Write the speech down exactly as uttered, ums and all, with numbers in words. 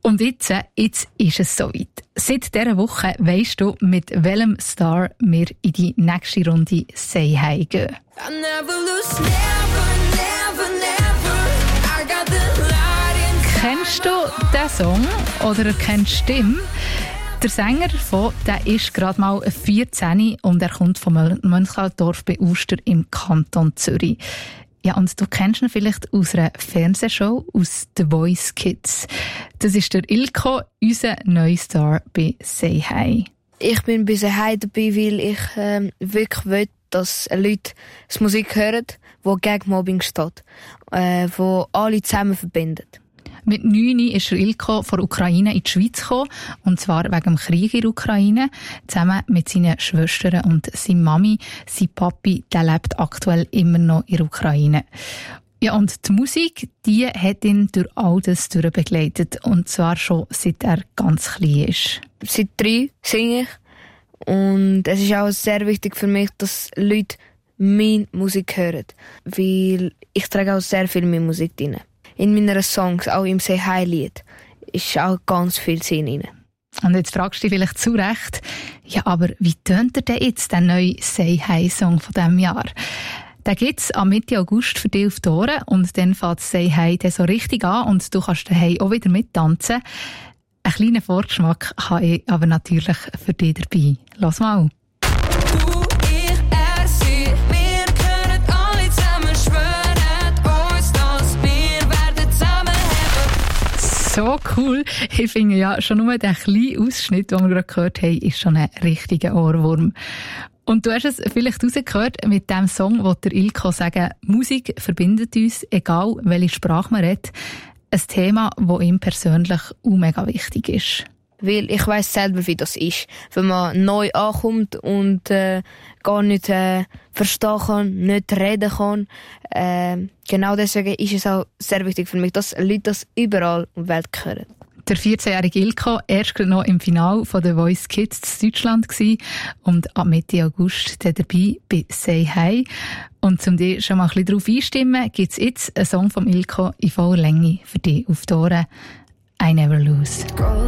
Und jetzt, jetzt ist es soweit. Seit dieser Woche weisst du, mit welchem Star wir in die nächste Runde «Say Hi» gehen. I never lose, never, never, never. I got the light inside. Kennst du diesen Song oder kennst du die Stimme? Der Sänger davon, der ist gerade mal vierzehn und er kommt vom Mönchaldorf bei Uster im Kanton Zürich. Ja, und du kennst ihn vielleicht aus einer Fernsehshow, aus «The Voice Kids». Das ist der Ilko, unser neuer Star bei «Say Hi». Ich bin bei «Say Hi» dabei, weil ich ähm, wirklich will, dass Leute die Musik hören, die gegen Mobbing steht, äh, die alle zusammen verbindet. Mit neun ist der Ilko von der Ukraine in die Schweiz gekommen, und zwar wegen dem Krieg in der Ukraine, zusammen mit seinen Schwestern und seiner Mami. Sein Papi, der lebt aktuell immer noch in der Ukraine. Ja, und die Musik, die hat ihn durch all das begleitet, und zwar schon seit er ganz klein ist. Seit drei singe ich, und es ist auch sehr wichtig für mich, dass Leute meine Musik hören, weil ich trage auch sehr viel meine Musik rein. In meinen Songs, auch im «Say Hi»-Lied, ist auch ganz viel Sinn drin. Und jetzt fragst du dich vielleicht zu Recht, ja, aber wie tönt er denn jetzt, den neuen «Say Hi»-Song von diesem Jahr? Den gibt es am Mitte August für dich auf die Ohren, und dann fängt «Say Hi» dann so richtig an und du kannst daheim auch wieder mittanzen. Einen kleinen Vorgeschmack habe ich aber natürlich für dich dabei. Lass mal. So cool. Ich finde ja, schon nur der kleine Ausschnitt, den wir gerade gehört haben, ist schon ein richtiger Ohrwurm. Und du hast es vielleicht rausgehört, mit dem Song will der Ilko sagen, Musik verbindet uns, egal welche Sprache man redet. Ein Thema, das ihm persönlich auch mega wichtig ist. Weil ich weiss selber, wie das ist, wenn man neu ankommt und äh, gar nicht äh, verstehen kann, nicht reden kann. Äh, genau deswegen ist es auch sehr wichtig für mich, dass Leute das überall in der Welt hören. Der vierzehnjährige Ilko, erst noch im Finale von «The Voice Kids» in Deutschland gewesen und ab Mitte August dabei bei «Say Hi». Und um dich schon mal ein bisschen darauf einstimmen, gibt es jetzt einen Song von Ilko in voller Länge für dich auf die Ohren. «I Never Lose».